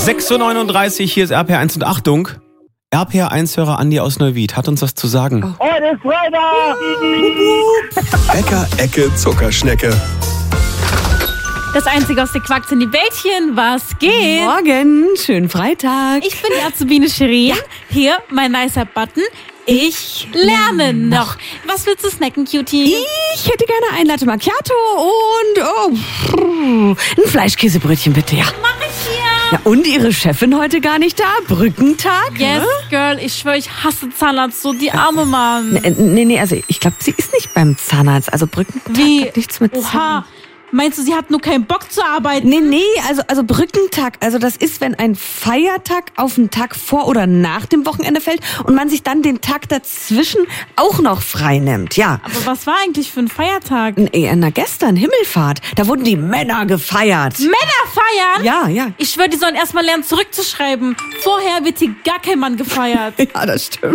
6:39 Uhr, hier ist RPR1 und Achtung, RPR1-Hörer Andi aus Neuwied hat uns was zu sagen. Heute ist Freitag! Bäcker, Ecke, Zuckerschnecke. Das einzige aus der Quark sind die Bällchen. Was geht? Morgen, schönen Freitag. Ich bin die Azubine Shirin. Hier, mein nicer Button. Ich lerne noch. Was willst du snacken, Cutie? Ich hätte gerne ein Latte Macchiato und ein Fleischkäsebrötchen bitte, ja. Mach ich hier. Ja, und Ihre Chefin heute gar nicht da? Brückentag? Yes, Girl, ich schwöre, ich hasse Zahnarzt, so die arme Mann. Nee, also ich glaube, sie ist nicht beim Zahnarzt. Also Brückentag hat nichts mit Oha. Meinst du, sie hat nur keinen Bock zu arbeiten? Nee, also Brückentag, also das ist, wenn ein Feiertag auf den Tag vor oder nach dem Wochenende fällt und man sich dann den Tag dazwischen auch noch frei nimmt, ja. Aber was war eigentlich für ein Feiertag? Gestern, Himmelfahrt, da wurden die Männer gefeiert. Männer feiern? Ja. Ich schwöre, die sollen erstmal lernen zurückzuschreiben. Vorher wird hier gar kein Mann gefeiert. Ja, das stimmt.